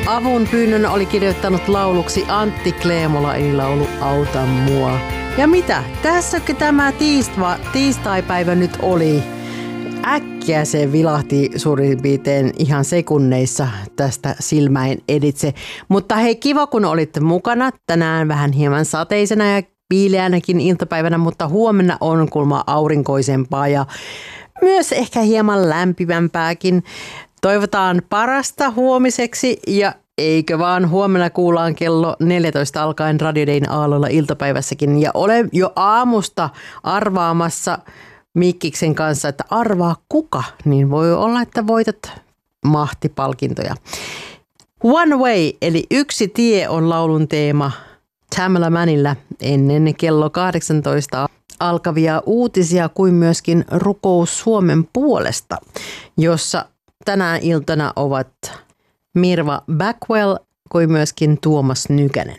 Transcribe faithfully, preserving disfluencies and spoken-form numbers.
avun pyynnön oli kirjoittanut lauluksi Antti Kleemola, eli laulu Auta mua. Ja mitä? Tässäkö tämä tiistva, tiistaipäivä nyt oli? Äkkiä se vilahti suurin piirtein ihan sekunneissa tästä silmäin editse. Mutta hei, kiva kun olitte mukana. Tänään vähän hieman sateisena ja piileänäkin iltapäivänä, mutta huomenna on kulma aurinkoisempaa ja myös ehkä hieman lämpimämpääkin. Toivotaan parasta huomiseksi ja eikö vaan huomenna kuullaan kello neljätoista alkaen Radio Dayn aalloilla iltapäivässäkin. Ja olen jo aamusta arvaamassa Mikkiksen kanssa, että arvaa kuka, niin voi olla, että voitat mahtipalkintoja. One Way, eli yksi tie on laulun teema Tamala Mannillä ennen kello kahdeksantoista alkavia uutisia kuin myöskin rukous Suomen puolesta, jossa tänään iltana ovat Mirva Backwell kuin myöskin Tuomas Nykänen.